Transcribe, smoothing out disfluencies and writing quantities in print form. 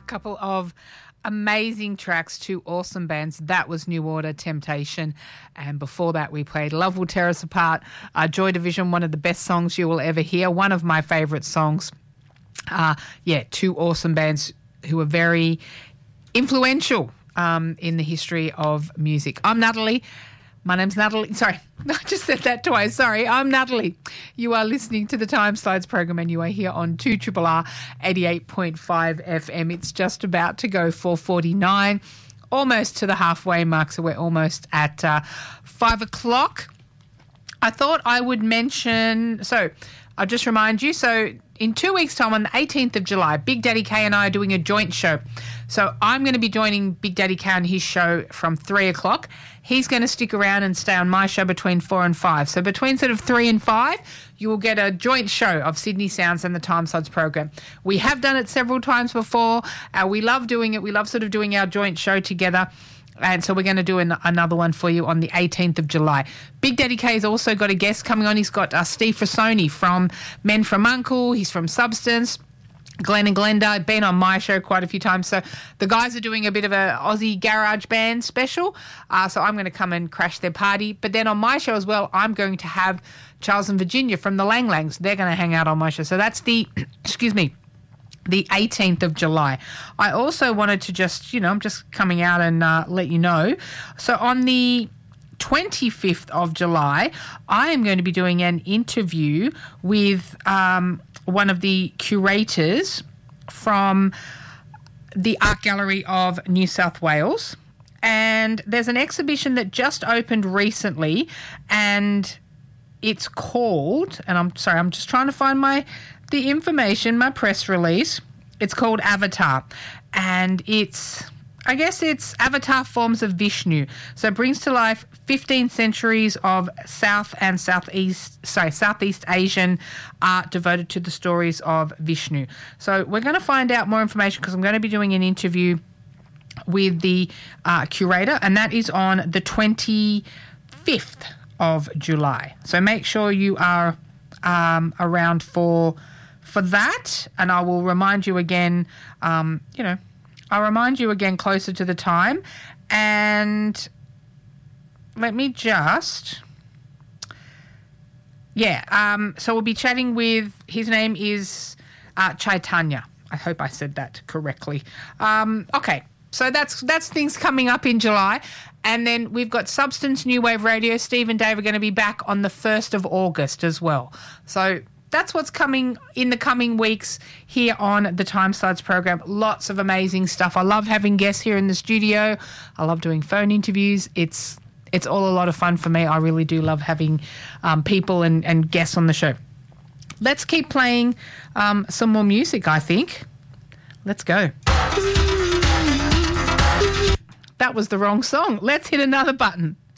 couple of amazing tracks, two awesome bands. That was New Order, Temptation, and before that we played Love Will Tear Us Apart, Joy Division, one of the best songs you will ever hear, one of my favourite songs. Two awesome bands who are very influential in the history of music. I'm Natalie. My name's Natalie. Sorry, I just said that twice. Sorry, I'm Natalie. You are listening to the Time Slides program and you are here on 2RRR 88.5 FM. It's just about to go 4:49, almost to the halfway mark, so we're almost at 5 o'clock. I thought I would mention, so I'll just remind you, so in 2 weeks' time, on the 18th of July, Big Daddy K and I are doing a joint show. So I'm going to be joining Big Daddy K on his show from 3 o'clock. He's going to stick around and stay on my show between 4 and 5. So between sort of 3 and 5, you will get a joint show of Sydney Sounds and the Time Slides program. We have done it several times before. We love doing it. We love sort of doing our joint show together. And so we're going to do another one for you on the 18th of July. Big Daddy K's also got a guest coming on. He's got Steve Frasoni from Men from Uncle. He's from Substance. Glenn and Glenda, been on my show quite a few times. So the guys are doing a bit of a Aussie garage band special. So I'm going to come and crash their party. But then on my show as well, I'm going to have Charles and Virginia from the Lang Langs. They're going to hang out on my show. So that's the 18th of July. I also wanted to just, I'm just coming out and let you know. So on the 25th of July, I am going to be doing an interview with one of the curators from the Art Gallery of New South Wales. And there's an exhibition that just opened recently, and it's called, and I'm sorry, I'm just trying to find the information, my press release. It's called Avatar, and it's Avatar Forms of Vishnu. So it brings to life 15 centuries of Southeast Asian art devoted to the stories of Vishnu. So we're going to find out more information because I'm going to be doing an interview with the curator, and that is on the 25th of July. So make sure you are around for that, and I will remind you again, I'll remind you again closer to the time. And let me just... so we'll be chatting with... His name is Chaitanya. I hope I said that correctly. Okay, so that's things coming up in July. And then we've got Substance New Wave Radio. Steve and Dave are going to be back on the 1st of August as well. So that's what's coming in the coming weeks here on the Time Slides program. Lots of amazing stuff. I love having guests here in the studio. I love doing phone interviews. It's all a lot of fun for me. I really do love having people and guests on the show. Let's keep playing some more music, I think. Let's go. That was the wrong song. Let's hit another button.